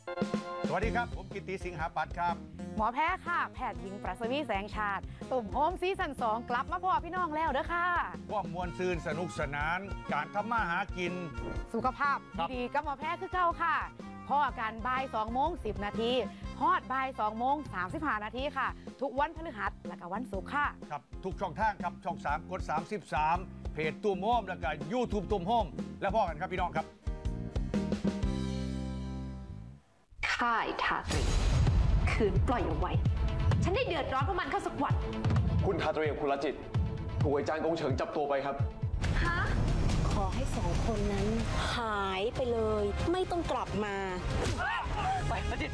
สวัสดีครับผมกิตติสิงหาปัตย์ครับหมอแพทย์ค่ะแพทย์หญิงประสวีแสงชาติตุ่มโฮมซีซั่น2กลับมาพอพี่น้องแล้วเด้อค่ะว่ามวลซืนสนุกสนานการทำมาหากินสุขภาพดีกับหมอแพทย์คือเก่าค่ะพ่อการบ่าย2:10 นาทีฮอดบ่าย2:35 นาทีค่ะทุกวันพฤหัสและก็วันศุกร์ค่ะครับทุกช่องทางครับช่อง3กด33เพจตุ้มโฮมแล้วก็ YouTube ตุ้มโฮมแล้วพ่อกันครับพี่น้องครับค่ายทาตรีคืนปล่อยเอาไว้ฉันได้เดือดร้อนเพราะมันเข้าสักวันคุณทาตรีกับคุณรจิตถูกอาจารย์กงเฉิงจับตัวไปครับฮะขอให้2 คนนั้นหายไปเลยไม่ต้องกลับมาไปรจิต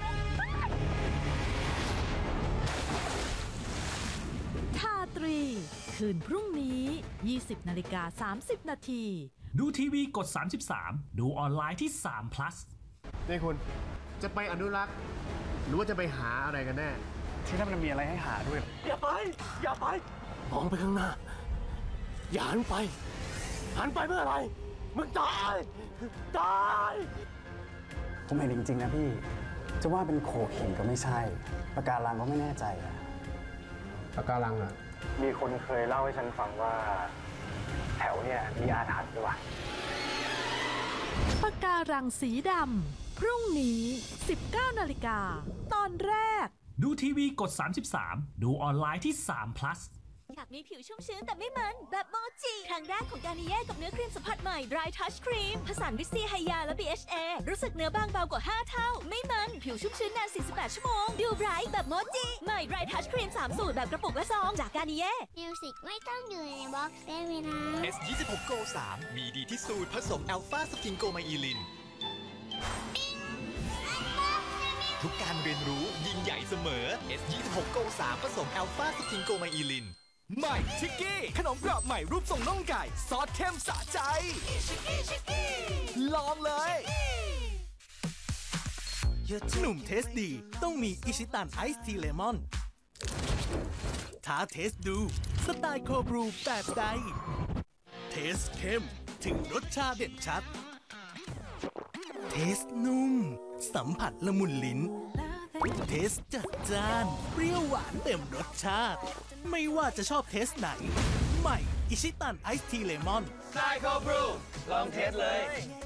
ทาตรีคืนพรุ่งนี้ 20:30 นาทีดูทีวีกด33ดูออนไลน์ที่3 plus นี่คุณจะไปอนุรักษ์หรือว่าจะไปหาอะไรกันแน่ที่นั่นมันมีอะไรให้หาด้วยอย่าไปมองไปข้างหน้าอย่าหันไปเมื่อไหร่มึงตายผมเห็นจริงๆนะพี่จะว่าเป็นโขกหินก็ไม่ใช่ปะการังก็ไม่แน่ใจอะปะการังอะมีคนเคยเล่าให้ฉันฟังว่าแถวเนี่ยมีอาถรรพ์ด้วยปะการังสีดำพรุ่งนี้ 19 นาฬิกาตอนแรกดูทีวีกด33ดูออนไลน์ที่3 plus อยากมีผิวชุ่มชื้นแต่ไม่มันแบบโมจิครั้งแรกของการนิเย่กับเนื้อครีมสัมผัสใหม่ Dry Touch Cream ผสานวิตซีไฮยาและ BHA รู้สึกเนื้อบางเบากว่า5เท่าไม่มันผิวชุ่มชื้นนาน48ชั่วโมงดูไบรท์แบบโมจิใหม่ Dry Touch Cream 3 สูตรแบบกระปุกและซองจากการนิเย่มิวสิกไม่ต้องอยู่ในบ็อกซ์ได้ไหมนะ S26 Go 3มีดีที่สูตรผสมอัลฟาสติงโกไมอีลินทุกการเรียนรู้ยิ่งใหญ่เสมอ S26 Go 3ผสมอัลฟาสติงโกไมอีลินใหม่ชิกกี้ขนมกรอบใหม่รูปทรงน่องไก่ซอสเข้มสะใจลองเลยหนุ่มเทสดีต้องมีอิชิตันไอซ์ทีเลมอนท้าเทสดูสไตล์โคบรูแบบใดเทสเข้มถึงรสชาติเด่นชัดเทสนุ่มสัมผัสละมุนลิ้นเทสจัดจ้านเปรี้ยวหวานเต็มรสชาติไม่ว่าจะชอบเทสไหนใหม่อิชิตันไอซ์ทีเลมอนไซโคบรูลองเทสเลย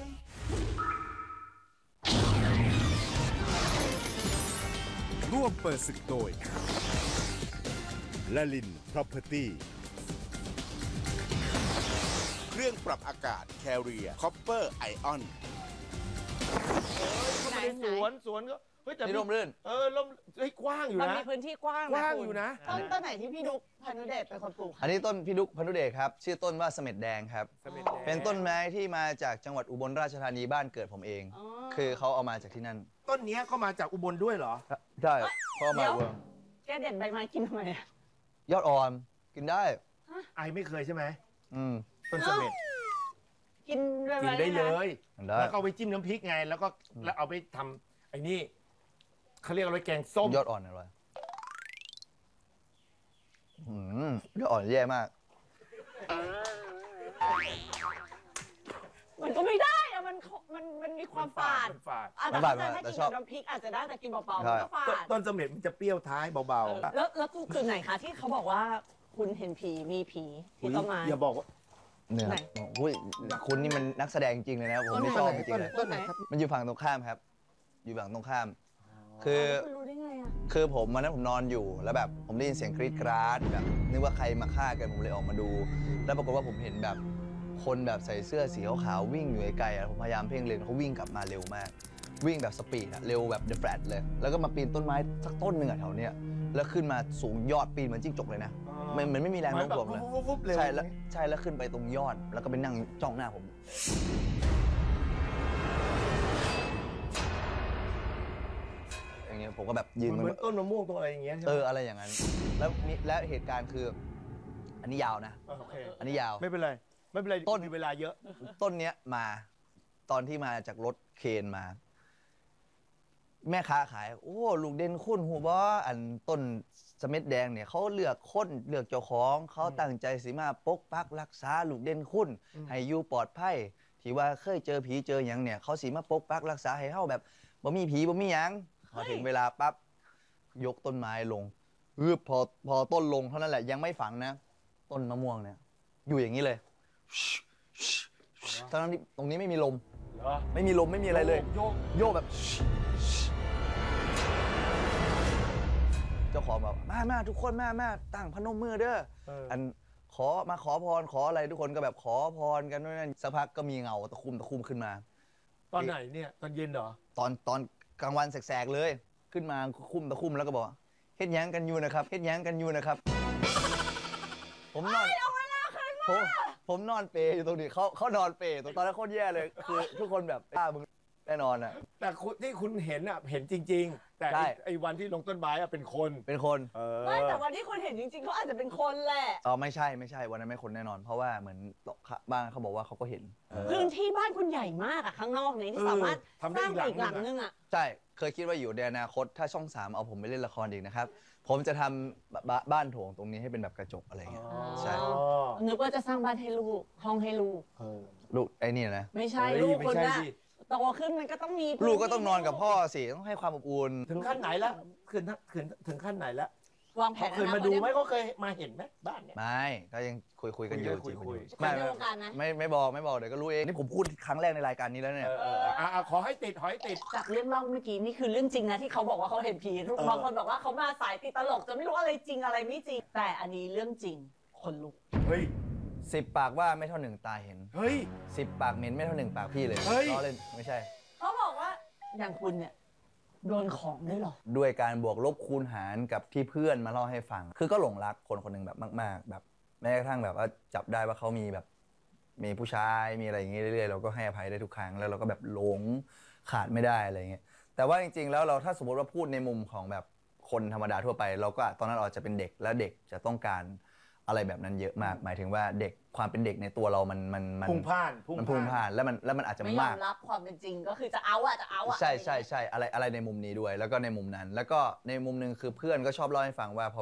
ร่วมเปิดศึกโดยละลิน Property เครื่องปรับอากาศ Carrier Copper Ion สวนก็เฮ้ยแต่นี่ร่มรื่นร่มกว้างอยู่นะมันมีพื้นที่กว้างอยู่นะต้นไหนที่พี่ดุ๊กพานุเดชเป็นคนปลูกอันนี้ต้นพี่ดุ๊กพานุเดชครับชื่อต้นว่าเสม็ดแดงครับเป็นต้นไม้ที่มาจากจังหวัดอุบลราชธานีบ้านเกิดผมเองคือเขาเอามาจากที่นั่นต้นนี้ก็มาจากอุบลด้วยเหรอใช่เขาเอามาอุบลแกเด็ดใบไม้กินทำไมยอดอ่อนกินได้ไอไม่เคยใช่ไหมต้นเสม็ดกินได้เลยแล้วก็เอาไปจิ้มน้ำพริกไงแล้วเอาไปทำไอ้นี่เขาเรียกอะไรแกงส้มยอดอ่อนอร่อยยอดอ่อนแย่มากมันก็ไม่ได้อะมันมีความฝาดแต่ถ้ากินกับน้ำพริกอาจจะได้แต่กินเบาๆมันก็ฝาดต้นเสม็ดมันจะเปรี้ยวท้ายเบาๆแล้วจุดไหนคะที่เขาบอกว่าคุณเห็นผีมีผีที่ต้นไม้อย่าบอกว่าเนี่ยคุณนี่มันนักแสดงจริงเลยนะผมไม่ชอบจริงเลยต้นไหนครับมันอยู่ฝั่งตรงข้ามครับอยู่ฝั่งตรงข้ามคือผมวันนั้นผมนอนอยู่แล้วแบบผมได้ยินเสียงกรี๊ดกราดแบบนึกว่าใครมาฆ่ากันผมเลยออกมาดูแล้วปรากฏว่าผมเห็นแบบคนแบบใส่เสื้อสีขาวๆวิ่งอยู่ไกลๆผมพยายามเพ่งเล็งเขาวิ่งกลับมาเร็วมากวิ่งแบบสปีดอะเร็วแบบเดอะแฟลชเลยแล้วก็มาปีนต้นไม้สักต้นหนึ่งอะแถวเนี้ยแล้วขึ้นมาสูงยอดปีนเหมือนจิ้งจกเลยนะมันไม่มีแรงโน้มถ่วงเลยใช่แล้วขึ้นไปตรงยอดแล้วก็ไปนั่งจ้องหน้าผมผมก็แบบยืนเหมือนต้นมะม่วงตรงอะไรอย่างเงี้ยอะไรอย่างนั้นแล้วเหตุการณ์คืออันนี้ยาวนะอันนี้ยาวไม่เป็นไรต้นมีเวลาเยอะต้นเนี้ยมาตอนที่มาจากรถเคนมาแม่ค้าขายโอ้ลูกเด่นคุณหูบ่อันต้นเสม็ดแดงเนี่ยเขาเลือกคนเลือกเจ้าของเขาตั้งใจสิมาปกปักรักษาลูกเด่นคุณให้อยู่ปลอดภัยที่ว่าเคยเจอผีเจออย่างเนี่ยเขาสิมาปกปักรักษาให้เฮาแบบบ่มีผีบ่มีหยังพอถึงเวลาปั๊บยกต้นไม้ลงพอต้นลงเท่านั้นแหละยังไม่ฝังนะต้นมะม่วงเนี่ยอยู่อย่างนี้เลยทั้งที่ตรงนี้ไม่มีลมไม่มีลมไม่มีอะไรเลยโยกแบบเจ้าของแบบมาทุกคนมาตั้งพนมมือเด้ออันขอพรขออะไรทุกคนก็แบบขอพรกันด้วยนั่นสักพักก็มีเงาตะคุ่มขึ้นมาตอนไหนเนี่ยตอนเย็นเหรอตอนกลางวันแสกๆเลยขึ้นมาตะคุ่มแล้วก็บอกเฮ็ดยังกันอยู่นะครับเฮ็ดยังกันอยู่นะครับผมนอนเปย์อยู่ตรงนี้เขานอนเปย์ตอนนั้นโคตรแย่เลยคือทุกคนแบบมึงแน่นอนอ่ะแต่ที่คุณเห็นอ่ะเห็นจริงๆแต่ไอ้วันที่ลงต้นไม้อ่ะเป็นคนไม่แต่วันที่คุณเห็นจริงๆเขาอาจจะเป็นคนแหละไม่ใช่วันนั้นไม่คนแน่นอนเพราะว่าเหมือนบ้านเขาบอกว่าเขาก็เห็นพื้นที่บ้านคุณใหญ่มากอะข้างนอกนี้ที่สามารถสร้างอีกหลังนึงอะใช่เคยคิดว่าอยู่ในอนาคตถ้าช่อง 3เอาผมไปเล่นละครอีกนะครับผมจะทำบ้านโถงตรงนี้ให้เป็นแบบกระจกอะไรเงี้ยใช่นึกว่าจะสร้างบ้านให้ลูกห้องให้ลูกไอ้นี่นะไม่ใช่ลูกคนน่ะโตขึ้นมันก็ต้องมีลูกก็ต้องนอนกับพ่อสิต้องให้ความอบอุ่นถึงขั้นไหนแล้วถึงขั้นไหนแล้ววางแผนเคยมาดูไหมเขาเคยมาเห็นไหมบ้านเนี่ยไม่ก็ยังคุยกันอยู่คุยไม่บอกเดี๋ยวก็รู้เองนี่ผมพูดครั้งแรกในรายการนี้แล้วเนี่ยขอให้ติดจากเรื่องเล่าเมื่อกี้นี่คือเรื่องจริงนะที่เขาบอกว่าเขาเห็นผีบางคนบอกว่าเขามาสายติดตลกจะไม่รู้อะไรจริงอะไรไม่จริงแต่อันนี้เรื่องจริงคนลุกเฮ้ย 10 ปากว่าไม่เท่า1ตาเห็นเฮ้ย 10 ปากเหม็นไม่เท่า1ปากพี่เลยล้อเล่นไม่ใช่เขาบอกว่าอย่างคุณเนี่ยโดนของได้หรอด้วยการบวกลบคูณหารกับที่เพื่อนมาเล่าให้ฟังคือก็หลงรักคนหนึ่งแบบมากๆแบบแม้กระทั่งแบบว่าจับได้ว่าเขามีแบบมีผู้ชายมีอะไรอย่างเงี้ยเรื่อยๆเราก็ให้อภัยได้ทุกครั้งแล้วเราก็แบบหลงขาดไม่ได้อะไรเงี้ยแต่ว่าจริงๆแล้วเราถ้าสมมติว่าพูดในมุมของแบบคนธรรมดาทั่วไปเราก็ตอนนั้นเราจะเป็นเด็กและเด็กจะต้องการอะไรแบบนั้นเยอะมากหมายถึงว่าเด็กความเป็นเด็กในตัวเรามันพุ่งพ่านแล้วมันอาจจะไม่ยอมรับความเป็นจริงก็คือจะเอาใช่อะไรในมุมนี้ด้วยแล้วก็ในมุมนั้นแล้วก็ในมุมนึงคือเพื่อนก็ชอบเล่าให้ฟังว่าพอ